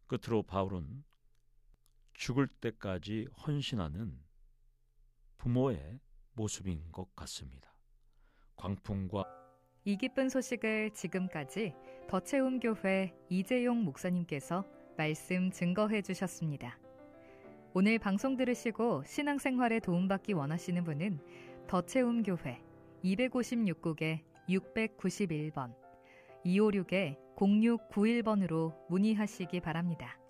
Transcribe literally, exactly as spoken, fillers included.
끝으로 바울은 죽을 때까지 헌신하는 부모의 모습인 것 같습니다. 광풍과 이 기쁜 소식을 지금까지 더채움교회 이재용 목사님께서 말씀 증거해 주셨습니다. 오늘 방송 들으시고 신앙생활에 도움받기 원하시는 분은 더채움교회 이백오십육 국에 육백구십일 번 이오육 공육구일 번으로 문의하시기 바랍니다.